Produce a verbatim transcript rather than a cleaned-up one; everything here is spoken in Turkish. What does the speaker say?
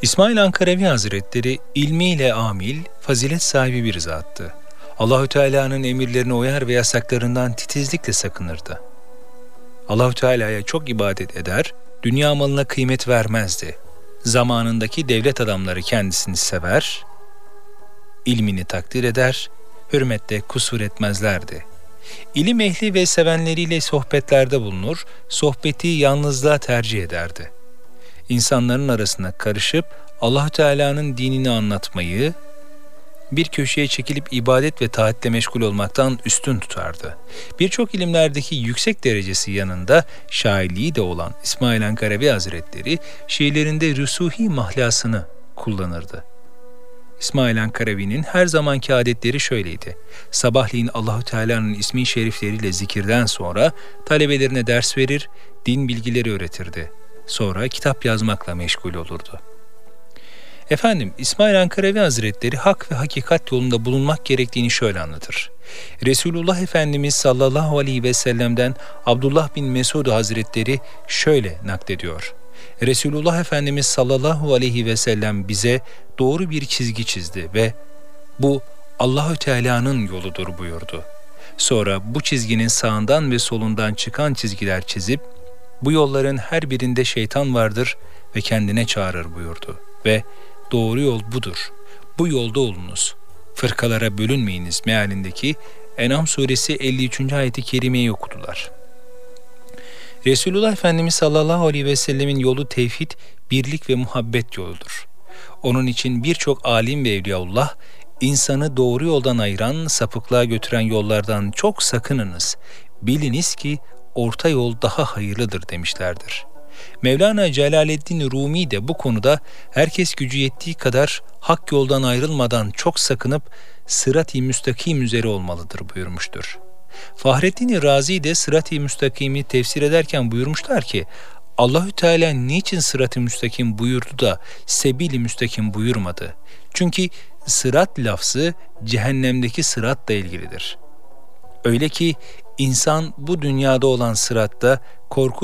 İsmail Ankaravi Hazretleri ilmiyle amil, fazilet sahibi bir zattı. Allahü Teala'nın emirlerine uyar ve yasaklarından titizlikle sakınırdı. Allahü Teala'ya çok ibadet eder, dünya malına kıymet vermezdi. Zamanındaki devlet adamları kendisini sever, ilmini takdir eder, hürmette kusur etmezlerdi. İlim ehli ve sevenleriyle sohbetlerde bulunur, sohbeti yalnızlığa tercih ederdi. İnsanların arasına karışıp Allahü Teala'nın dinini anlatmayı, bir köşeye çekilip ibadet ve taatle meşgul olmaktan üstün tutardı. Birçok ilimlerdeki yüksek derecesi yanında şairliği de olan İsmail Ankaravi Hazretleri şiirlerinde rüsuhi mahlasını kullanırdı. İsmail Ankaravi'nin her zamanki adetleri şöyleydi. Sabahleyin Allahü Teala'nın ismi şerifleriyle zikirden sonra talebelerine ders verir, din bilgileri öğretirdi. Sonra kitap yazmakla meşgul olurdu. Efendim, İsmail Ankaravi Hazretleri hak ve hakikat yolunda bulunmak gerektiğini şöyle anlatır. Resulullah Efendimiz sallallahu aleyhi ve sellem'den Abdullah bin Mesud Hazretleri şöyle naklediyor. Resulullah Efendimiz sallallahu aleyhi ve sellem bize doğru bir çizgi çizdi ve bu Allahü Teala'nın yoludur buyurdu. Sonra bu çizginin sağından ve solundan çıkan çizgiler çizip bu yolların her birinde şeytan vardır ve kendine çağırır buyurdu ve doğru yol budur. Bu yolda olunuz. Fırkalara bölünmeyiniz mealindeki En'am suresi elli üçüncü ayeti kerimeyi okudular. Resulullah Efendimiz sallallahu aleyhi ve sellemin yolu tevhid, birlik ve muhabbet yoludur. Onun için birçok alim ve evliyaullah insanı doğru yoldan ayıran, sapıklığa götüren yollardan çok sakınınız. Biliniz ki orta yol daha hayırlıdır demişlerdir. Mevlana Celaleddin Rumi de bu konuda herkes gücü yettiği kadar hak yoldan ayrılmadan çok sakınıp sırat-i müstakim üzere olmalıdır buyurmuştur. Fahrettin Razi de sırat-i müstakimi tefsir ederken buyurmuşlar ki Allahü Teala niçin sırat-ı müstakim buyurdu da sebil-i müstakim buyurmadı? Çünkü sırat lafzı cehennemdeki sıratla ilgilidir. Öyle ki insan bu dünyada olan sıratta korku